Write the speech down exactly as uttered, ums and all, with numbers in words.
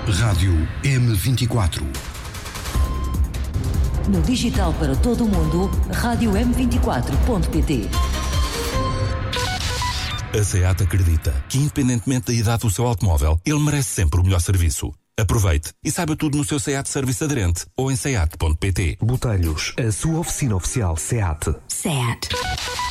Rádio M vinte e quatro. No digital para todo o mundo, rádio m vinte e quatro ponto pt. A SEAT acredita que, independentemente da idade do seu automóvel, ele merece sempre o melhor serviço. Aproveite e saiba tudo no seu SEAT Serviço Aderente ou em seat ponto pt. Botelhos, a sua oficina oficial SEAT. SEAT.